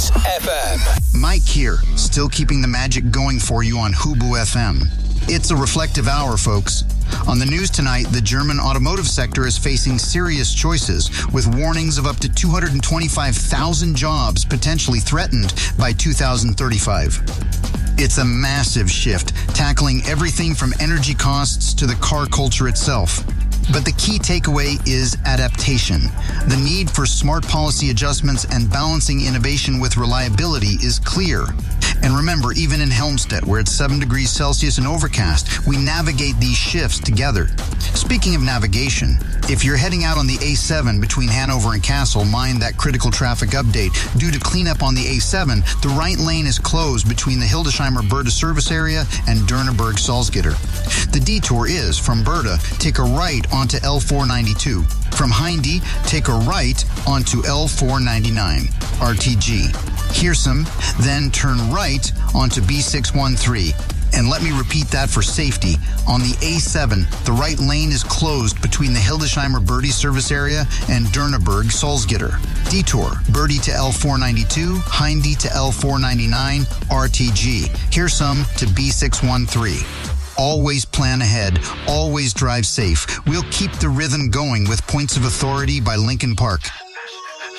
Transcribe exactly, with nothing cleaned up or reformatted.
Hits F M. Mike here, still keeping the magic going for you on Hubu F M. It's a reflective hour, folks. On the news tonight, the German automotive sector is facing serious choices, with warnings of up to two hundred twenty-five thousand jobs potentially threatened by two thousand thirty-five. It's a massive shift, tackling everything from energy costs to the car culture itself. But the key takeaway is adaptation. The need for smart policy adjustments and balancing innovation with reliability is clear. And remember, even in Helmstedt, where it's seven degrees Celsius and overcast, we navigate these shifts together. Speaking of navigation, if you're heading out on the A seven between Hanover and Kassel, mind that critical traffic update. Due to cleanup on the A seven, the right lane is closed between the Hildesheimer Berda service area and Derneburg Salzgitter. The detour is, from Berda, take a right onto L four ninety-two. From Hindy, take a right onto L four ninety-nine, R T G. Hearsum, then turn right onto B six one three. And let me repeat that for safety. On the A seven, the right lane is closed between the Hildesheimer Berdy service area and Derneburg Salzgitter. Detour, Berdy to L four ninety-two, Hindy to L four ninety-nine, R T G. Hearsum to B six one three. Always plan ahead. Always drive safe. We'll keep the rhythm going with Points of Authority by Lincoln Park.